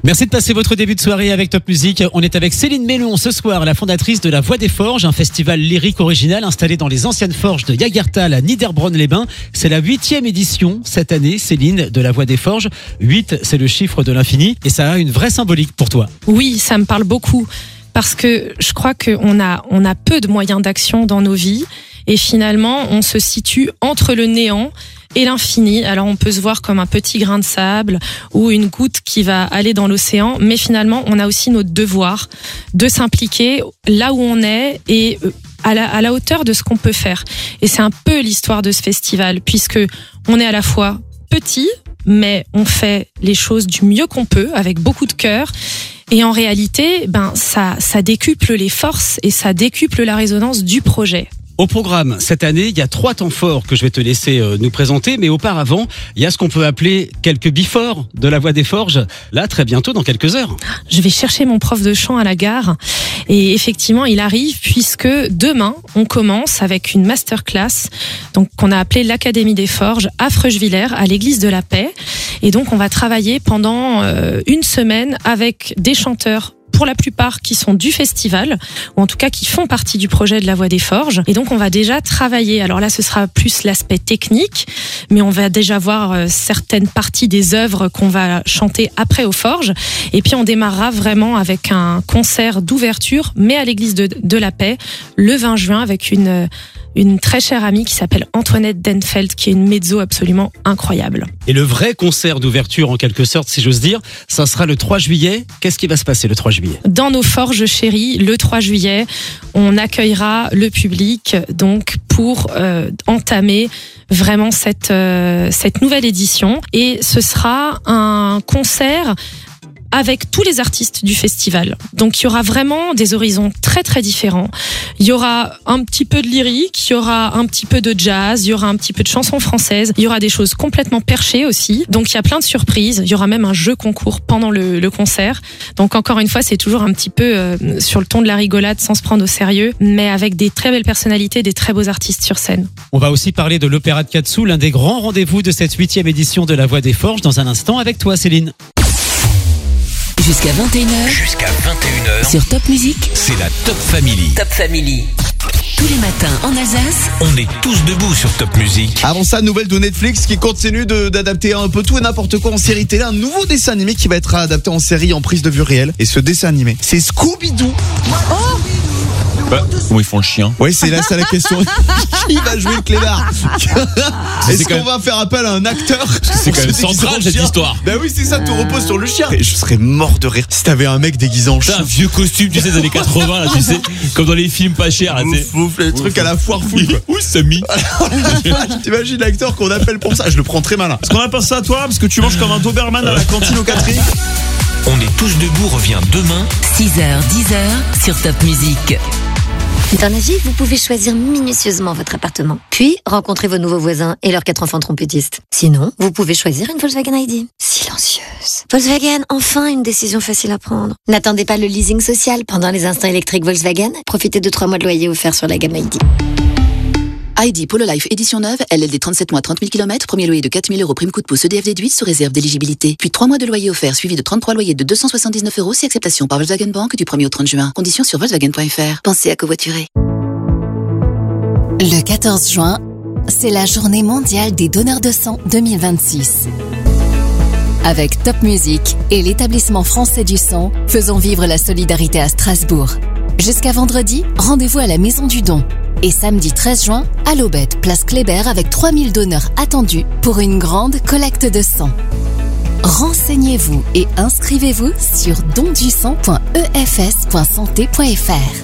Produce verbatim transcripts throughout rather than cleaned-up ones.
Merci de passer votre début de soirée avec Top Music. On est avec Céline Mélon ce soir, la fondatrice de la Voix des Forges, un festival lyrique original installé dans les anciennes forges de Jagertal à Niederbronn-les-Bains. C'est la huitième édition cette année, Céline, de la Voix des Forges. huit, c'est le chiffre de l'infini et ça a une vraie symbolique pour toi. Oui, ça me parle beaucoup parce que je crois qu'on a, on a peu de moyens d'action dans nos vies et finalement on se situe entre le néant et l'infini. Alors on peut se voir comme un petit grain de sable ou une goutte qui va aller dans l'océan, mais finalement on a aussi notre devoir de s'impliquer là où on est et à la, à la hauteur de ce qu'on peut faire. Et c'est un peu l'histoire de ce festival, puisque on est à la fois petit, mais on fait les choses du mieux qu'on peut avec beaucoup de cœur. Et en réalité, ben ça, ça décuple les forces et ça décuple la résonance du projet. Au programme, cette année, il y a trois temps forts que je vais te laisser euh, nous présenter, mais auparavant, il y a ce qu'on peut appeler quelques before de la Voix des Forges. Là, très bientôt, dans quelques heures. Je vais chercher mon prof de chant à la gare et effectivement, il arrive puisque demain, on commence avec une masterclass donc qu'on a appelée l'Académie des Forges à Freuchwiller, à l'église de la Paix. Et donc, on va travailler pendant euh, une semaine avec des chanteurs pour la plupart qui sont du festival, ou en tout cas qui font partie du projet de la Voix des Forges. Et donc on va déjà travailler, alors là ce sera plus l'aspect technique, mais on va déjà voir certaines parties des œuvres qu'on va chanter après aux Forges. Et puis on démarrera vraiment avec un concert d'ouverture, mais à l'église de, de la Paix, le vingt juin, avec une... une très chère amie qui s'appelle Antoinette Denfeld, qui est une mezzo absolument incroyable. Et le vrai concert d'ouverture, en quelque sorte, si j'ose dire, ça sera le trois juillet. Qu'est-ce qui va se passer le trois juillet ? Dans nos forges chéries, le trois juillet, on accueillera le public donc pour euh, entamer vraiment cette, euh, cette nouvelle édition. Et ce sera un concert avec tous les artistes du festival. Donc il y aura vraiment des horizons très très différents. Il y aura un petit peu de lyrique, il y aura un petit peu de jazz, il y aura un petit peu de chansons françaises, il y aura des choses complètement perchées aussi. Donc il y a plein de surprises, il y aura même un jeu concours pendant le, le concert. Donc encore une fois, c'est toujours un petit peu euh, sur le ton de la rigolade sans se prendre au sérieux, mais avec des très belles personnalités, des très beaux artistes sur scène. On va aussi parler de l'Opéra de Katsu, l'un des grands rendez-vous de cette huitième édition de la Voix des Forges, dans un instant avec toi Céline. Jusqu'à vingt et une heures. Jusqu'à vingt et une heures. Sur Top Music. C'est la Top Family. Top Family. Tous les matins en Alsace. On est tous debout sur Top Music. Avant ça, nouvelle de Netflix qui continue de, d'adapter un peu tout et n'importe quoi en série télé. Un nouveau dessin animé qui va être adapté en série en prise de vue réelle. Et ce dessin animé, c'est Scooby-Doo. Oh Bah, comment ils font le chien ? Oui, c'est là, c'est la question. Qui va jouer le clébard ? Est-ce qu'on même... va faire appel à un acteur ? C'est quand même central cette histoire. Bah oui, c'est ça, tout repose sur le chien. Je serais mort de rire si t'avais un mec déguisé en chien. Un vieux costume, tu sais, des années quatre-vingts, là, tu sais, comme dans les films pas chers, là, tu sais. Ouf, les trucs à la foire fouille, quoi. Où Samy ? T'imagines l'acteur qu'on appelle pour ça ? Je le prends très malin. Est-ce qu'on a pensé à toi ? Parce que tu manges comme un Doberman à la cantine au Catherine. On est tous debout revient demain. six heures, dix heures sur Top Music. Dans la vie, vous pouvez choisir minutieusement votre appartement, puis rencontrer vos nouveaux voisins et leurs quatre enfants trompettistes. Sinon, vous pouvez choisir une Volkswagen I D. Silencieuse. Volkswagen, enfin une décision facile à prendre. N'attendez pas le leasing social pendant les instants électriques Volkswagen. Profitez de trois mois de loyer offerts sur la gamme I D. I D Polo Life édition neuve, L L D trente-sept mois, trente mille kilomètres, premier loyer de quatre mille euros, prime coup de pouce E D F déduit sous réserve d'éligibilité. Puis trois mois de loyer offert suivi de trente-trois loyers de deux cent soixante-dix-neuf euros si acceptation par Volkswagen Bank du premier au trente juin. Conditions sur Volkswagen point F R. Pensez à covoiturer. Le quatorze juin, c'est la journée mondiale des donneurs de sang deux mille vingt-six. Avec Top Music et l'établissement français du sang, faisons vivre la solidarité à Strasbourg. Jusqu'à vendredi, rendez-vous à la Maison du Don. Et samedi treize juin, à l'Aubette, place Kléber, avec trois mille donneurs attendus pour une grande collecte de sang. Renseignez-vous et inscrivez-vous sur don du sang point e f s point santé point f r.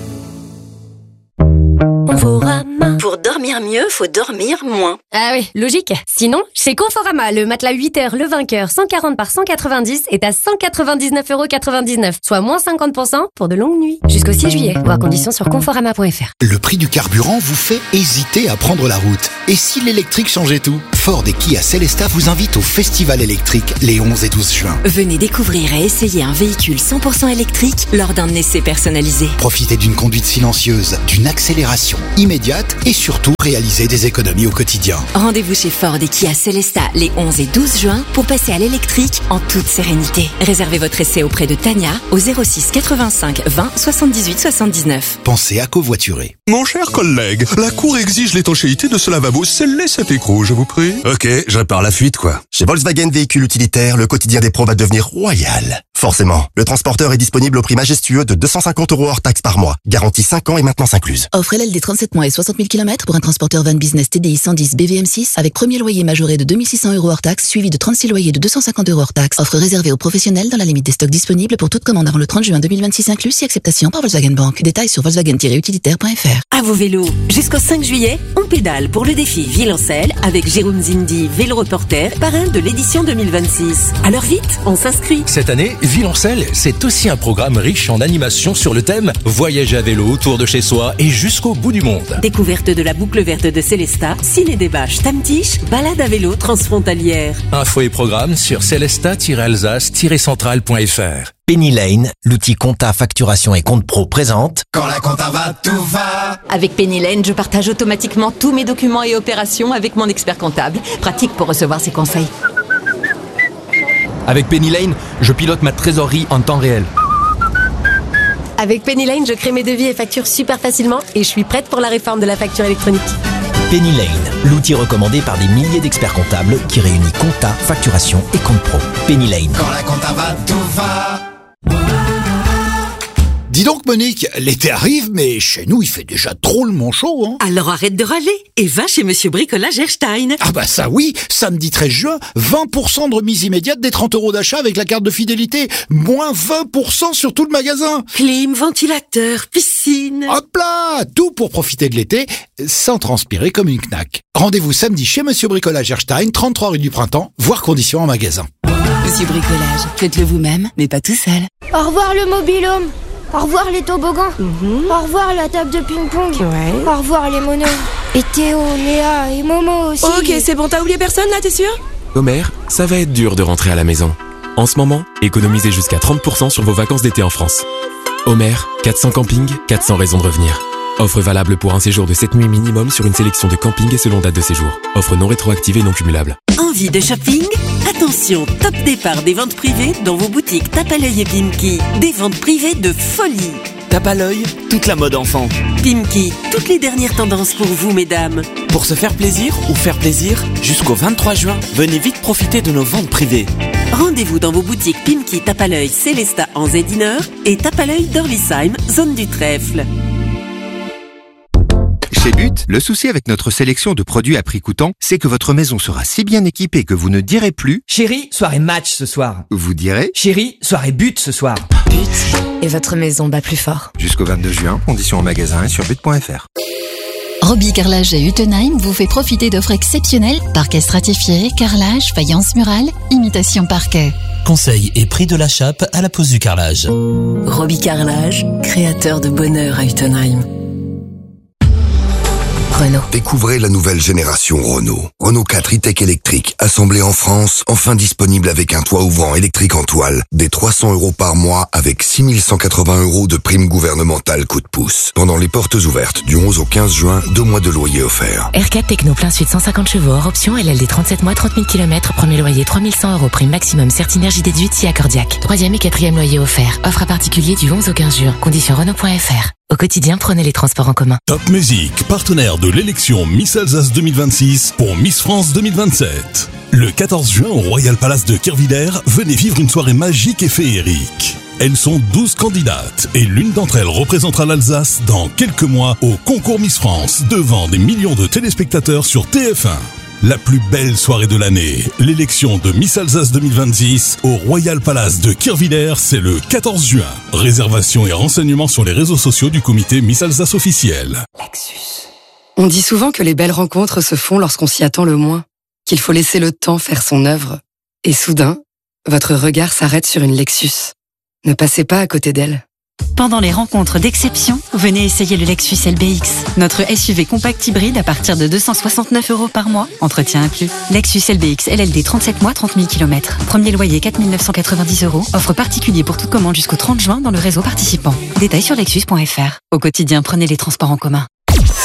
Conforama. Pour dormir mieux, faut dormir moins. Ah oui, logique. Sinon, chez Conforama, le matelas huit heures Le Vainqueur cent quarante par cent quatre-vingt-dix est à cent quatre-vingt-dix-neuf euros quatre-vingt-dix-neuf, soit moins cinquante pour cent pour de longues nuits. Jusqu'au six juillet. Voir conditions sur conforama point f r. Le prix du carburant vous fait hésiter à prendre la route. Et si l'électrique changeait tout ? Ford et Kia Celesta vous invitent au Festival électrique les onze et douze juin. Venez découvrir et essayer un véhicule cent pour cent électrique lors d'un essai personnalisé. Profitez d'une conduite silencieuse, d'une accélération immédiate et et surtout réaliser des économies au quotidien. Rendez-vous chez Ford et Kia Celesta les onze et douze juin pour passer à l'électrique en toute sérénité. Réservez votre essai auprès de Tania au zéro six quatre-vingt-cinq vingt soixante-dix-huit soixante-dix-neuf. Pensez à covoiturer. Mon cher collègue, la Cour exige l'étanchéité de ce lavabo. Scellez cet écrou, je vous prie. Ok, je répare la fuite, quoi. Chez Volkswagen Véhicules Utilitaires, le quotidien des pros va devenir royal. Forcément, le transporteur est disponible au prix majestueux de deux cent cinquante euros hors taxe par mois. Garantie cinq ans et maintenance incluse. Offre L L D trente-sept mois et soixante mille kilomètres pour un transporteur van business T D I cent dix B V M six avec premier loyer majoré de deux mille six cents euros hors taxe suivi de trente-six loyers de deux cent cinquante euros hors taxe. Offre réservée aux professionnels dans la limite des stocks disponibles pour toute commande avant le trente juin deux mille vingt-six inclus si acceptation par Volkswagen Bank. Détails sur volkswagen tiret utilitaire point f r. À vos vélos, jusqu'au cinq juillet, on pédale pour le défi Villancelle avec Jérôme Zindi, vélo reporter, parrain de l'édition deux mille vingt-six. Alors vite, on s'inscrit. Cette année, Villancelle, c'est aussi un programme riche en animation sur le thème voyager à vélo autour de chez soi et jusqu'au bout du monde. Découverte de la boucle verte de Célestat, ciné-débat Stammtisch, balade à vélo transfrontalière. Infos et programmes sur célestat tiret alsace tiret centrale point f r. Penny Lane, l'outil compta, facturation et compte pro présente. Quand la compta va, tout va. Avec Penny Lane, je partage automatiquement tous mes documents et opérations avec mon expert comptable. Pratique pour recevoir ses conseils. Avec Penny Lane, je pilote ma trésorerie en temps réel. Avec Penny Lane, je crée mes devis et factures super facilement et je suis prête pour la réforme de la facture électronique. Penny Lane, l'outil recommandé par des milliers d'experts comptables qui réunit compta, facturation et compte pro. Penny Lane. Quand la compta va, tout va. Dis donc Monique, l'été arrive, mais chez nous il fait déjà drôlement chaud, hein. Alors arrête de râler et va chez Monsieur Bricolage Erstein. Ah bah ça oui, samedi treize juin, vingt pour cent de remise immédiate des trente euros d'achat avec la carte de fidélité, moins vingt pour cent sur tout le magasin. Clim, ventilateur, piscine. Hop là, tout pour profiter de l'été sans transpirer comme une knack. Rendez-vous samedi chez Monsieur Bricolage Erstein, trente-trois rue du Printemps, voire conditions en magasin. Monsieur Bricolage, faites-le vous-même, mais pas tout seul. Au revoir le mobil-home. Au revoir les toboggans. Mm-hmm. Au revoir la table de ping-pong. Ouais. Au revoir les monos. Et Théo, Léa et Momo aussi. Ok, c'est bon, t'as oublié personne là, t'es sûr? Homer, ça va être dur de rentrer à la maison. En ce moment, économisez jusqu'à trente pour cent sur vos vacances d'été en France. Homer, quatre cents campings, quatre cents raisons de revenir. Offre valable pour un séjour de sept nuits minimum sur une sélection de campings et selon date de séjour. Offre non rétroactive et non cumulable. Envie de shopping? Attention, top départ des ventes privées dans vos boutiques Tape à l'œil et Pimki. Des ventes privées de folie. Tape à l'œil, toute la mode enfant. Pimki, toutes les dernières tendances pour vous, mesdames. Pour se faire plaisir ou faire plaisir, jusqu'au vingt-trois juin, venez vite profiter de nos ventes privées. Rendez-vous dans vos boutiques Pimki, Tape à l'œil, Célestat en Zediner et Tape à l'œil d'Orlisheim, zone du Trèfle. Chez But, le souci avec notre sélection de produits à prix coûtant, c'est que votre maison sera si bien équipée que vous ne direz plus « Chérie, soirée match ce soir ». Vous direz « Chérie, soirée but ce soir ». But, et votre maison bat plus fort. Jusqu'au vingt-deux juin, conditions en magasin et sur but point f r. Roby Carrelage et Utenheim vous fait profiter d'offres exceptionnelles, parquet stratifié, carrelage, faïence murale, imitation parquet. Conseil et prix de la chape à la pose du carrelage. Roby Carrelage, créateur de bonheur à Utenheim. Renault. Découvrez la nouvelle génération Renault. Renault quatre e-Tech électrique, assemblé en France, enfin disponible avec un toit ouvrant électrique en toile, des trois cents euros par mois avec six mille cent quatre-vingts euros de prime gouvernementale coup de pouce. Pendant les portes ouvertes du onze au quinze juin, deux mois de loyer offerts. R quatre Techno plein sud cent cinquante chevaux, hors option, L L D trente-sept mois, trente mille kilomètres, premier loyer trois mille cent euros, prime maximum, Certinergie déduite si accordiaque. Troisième et quatrième loyer offert. Offre à particulier du onze au quinze juin. Conditions Renault point f r. Au quotidien, prenez les transports en commun. Top Music, partenaire de l'élection Miss Alsace deux mille vingt-six pour Miss France deux mille vingt-sept. Le quatorze juin au Royal Palace de Kerviller, venez vivre une soirée magique et féerique. Elles sont douze candidates et l'une d'entre elles représentera l'Alsace dans quelques mois au concours Miss France devant des millions de téléspectateurs sur T F un. La plus belle soirée de l'année, l'élection de Miss Alsace deux mille vingt-six au Royal Palace de Kerviller, c'est le quatorze juin. Réservation et renseignements sur les réseaux sociaux du comité Miss Alsace officiel. Lexus. On dit souvent que les belles rencontres se font lorsqu'on s'y attend le moins, qu'il faut laisser le temps faire son œuvre. Et soudain, votre regard s'arrête sur une Lexus. Ne passez pas à côté d'elle. Pendant les rencontres d'exception, venez essayer le Lexus L B X. Notre S U V compact hybride à partir de deux cent soixante-neuf euros par mois, entretien inclus. Lexus L B X L L D trente-sept mois, trente mille kilomètres. Premier loyer quatre mille neuf cent quatre-vingt-dix euros. Offre particulier pour toute commande jusqu'au trente juin dans le réseau participant. Détails sur lexus point f r. Au quotidien, prenez les transports en commun.